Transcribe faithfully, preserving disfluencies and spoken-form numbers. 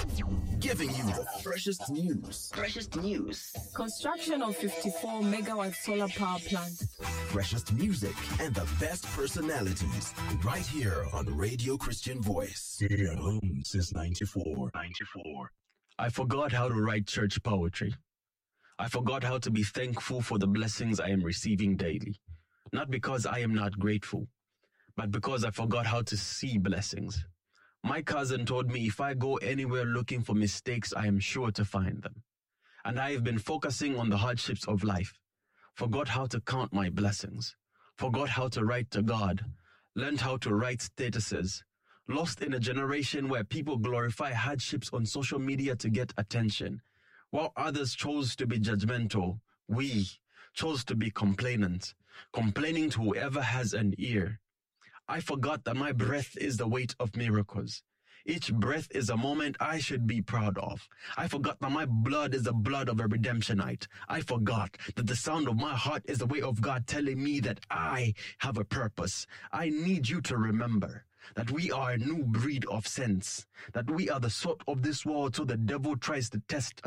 Giving you the freshest news. Freshest news. Construction of fifty-four megawatt solar power plant. Freshest music and the best personalities. Right here on Radio Christian Voice. Here at home since ninety-four. ninety-four. I forgot how to write church poetry. I forgot how to be thankful for the blessings I am receiving daily. Not because I am not grateful, but because I forgot how to see blessings. My cousin told me if I go anywhere looking for mistakes, I am sure to find them. And I have been focusing on the hardships of life. Forgot how to count my blessings. Forgot how to write to God. Learned how to write statuses. Lost in a generation where people glorify hardships on social media to get attention. While others chose to be judgmental, we chose to be complainant, complaining to whoever has an ear. I forgot that my breath is the weight of miracles. Each breath is a moment I should be proud of. I forgot that my blood is the blood of a redemptionite. I forgot that the sound of my heart is the way of God telling me that I have a purpose. I need you to remember that we are a new breed of saints, that we are the salt of this world, so the devil tries to test